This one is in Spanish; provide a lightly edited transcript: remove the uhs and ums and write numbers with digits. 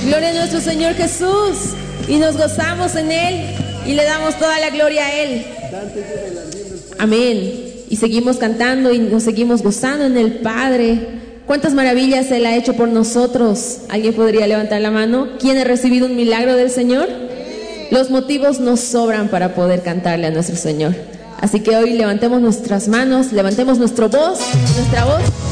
Gloria a nuestro Señor Jesús. Y nos gozamos en Él y le damos toda la gloria a Él. Amén. Y seguimos cantando y nos seguimos gozando en el Padre. ¿Cuántas maravillas Él ha hecho por nosotros? ¿Alguien podría levantar la mano? ¿Quién ha recibido un milagro del Señor? Los motivos nos sobran para poder cantarle a nuestro Señor. Así que hoy levantemos nuestras manos, levantemos nuestra voz